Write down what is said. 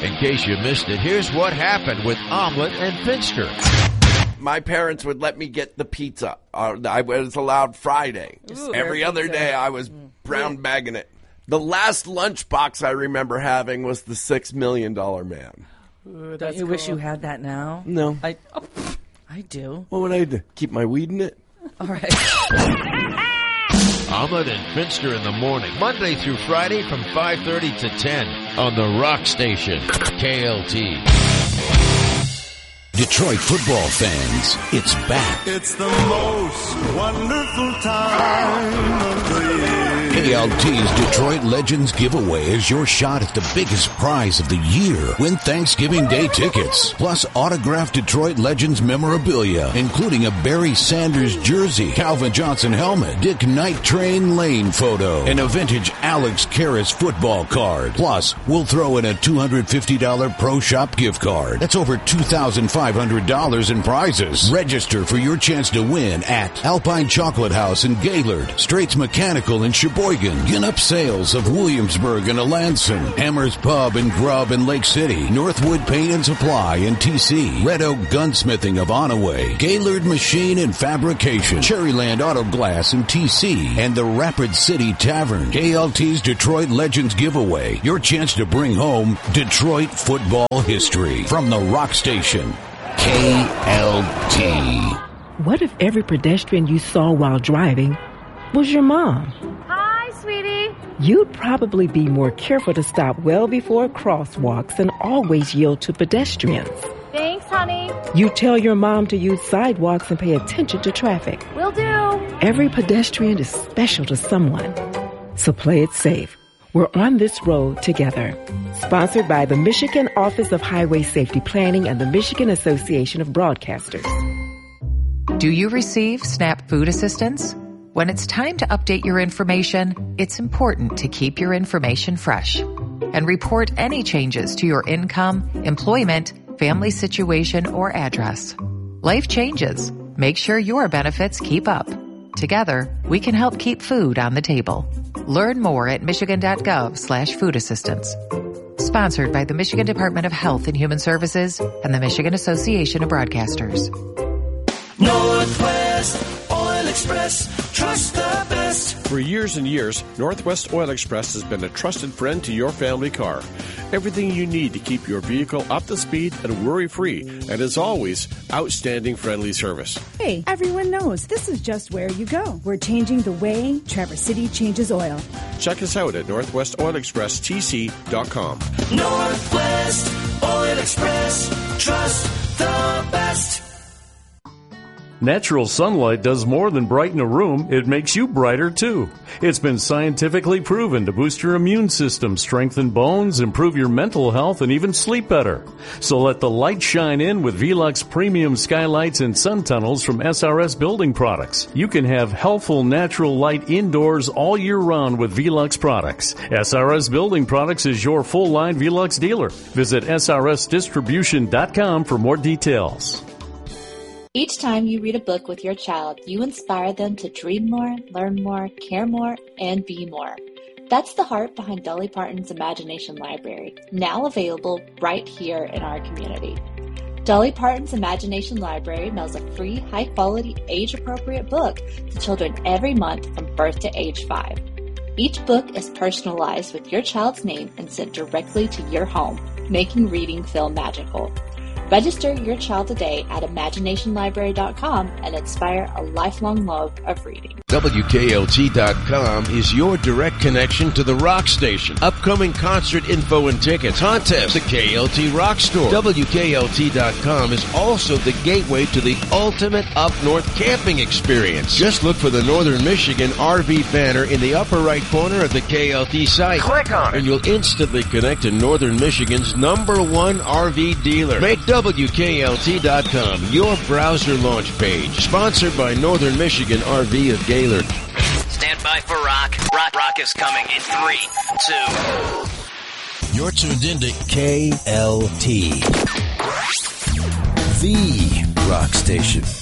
In case you missed it, here's what happened with Omelet and Finster. My parents would let me get the pizza. I was allowed Friday. Ooh, every other pizza. day I was brown bagging it. The last lunchbox I remember having was the $6 Million Man. Ooh, Don't you wish you had that now? No. I do. What would I do? Keep my weed in it? All right. Omelet and Finster in the morning, Monday through Friday from 5:30 to 10 on the Rock Station, KLT. Detroit football fans, it's back. It's the most wonderful time of the year. KLT's Detroit Legends Giveaway is your shot at the biggest prize of the year. Win Thanksgiving Day tickets, plus autographed Detroit Legends memorabilia, including a Barry Sanders jersey, Calvin Johnson helmet, Dick Night Train Lane photo, and a vintage Alex Karras football card. Plus, we'll throw in a $250 Pro Shop gift card. That's over $2,500 in prizes. Register for your chance to win at Alpine Chocolate House in Gaylord, Straits Mechanical in Sheboygan, Ginup Sales of Williamsburg and Alanson, Hammers Pub and Grub in Lake City, Northwood Paint and Supply in TC, Red Oak Gunsmithing of Onaway, Gaylord Machine and Fabrication, Cherryland Auto Glass in TC, and the Rapid City Tavern. KLT's Detroit Legends Giveaway, your chance to bring home Detroit football history from the Rock Station, KLT. What if every pedestrian you saw while driving was your mom? Hi, sweetie. You'd probably be more careful to stop well before crosswalks and always yield to pedestrians. Thanks, honey. You tell your mom to use sidewalks and pay attention to traffic. Will do. Every pedestrian is special to someone. So play it safe. We're on this road together. Sponsored by the Michigan Office of Highway Safety Planning and the Michigan Association of Broadcasters. Do you receive SNAP food assistance? When it's time to update your information, it's important to keep your information fresh and report any changes to your income, employment, family situation, or address. Life changes. Make sure your benefits keep up. Together, we can help keep food on the table. Learn more at michigan.gov/food assistance. Sponsored by the Michigan Department of Health and Human Services and the Michigan Association of Broadcasters. Northwest Oil Express, trust the best. For years and years, Northwest Oil Express has been a trusted friend to your family car. Everything you need to keep your vehicle up to speed and worry-free, and as always, outstanding friendly service. Hey, everyone knows this is just where you go. We're changing the way Traverse City changes oil. Check us out at northwestoilexpresstc.com. Northwest Oil Express, trust the best. Natural sunlight does more than brighten a room, it makes you brighter too. It's been scientifically proven to boost your immune system, strengthen bones, improve your mental health, and even sleep better. So let the light shine in with Velux Premium Skylights and Sun Tunnels from SRS Building Products. You can have healthful natural light indoors all year round with Velux products. SRS Building Products is your full-line Velux dealer. Visit srsdistribution.com for more details. Each time you read a book with your child, you inspire them to dream more, learn more, care more, and be more. That's the heart behind Dolly Parton's Imagination Library, now available right here in our community. Dolly Parton's Imagination Library mails a free, high-quality, age-appropriate book to children every month from birth to age 5. Each book is personalized with your child's name and sent directly to your home, making reading feel magical. Register your child today at imaginationlibrary.com and inspire a lifelong love of reading. WKLT.com is your direct connection to the Rock Station. Upcoming concert info and tickets, contests, the KLT Rock Store. WKLT.com is also the gateway to the ultimate up-north camping experience. Just look for the Northern Michigan RV banner in the upper right corner of the KLT site. Click on it, and you'll instantly connect to Northern Michigan's #1 RV dealer. Make WKLT.com your browser launch page. Sponsored by Northern Michigan RV of Gaylord. Stand by for rock. Rock is coming in 3, 2. You're tuned into KLT, the Rock Station.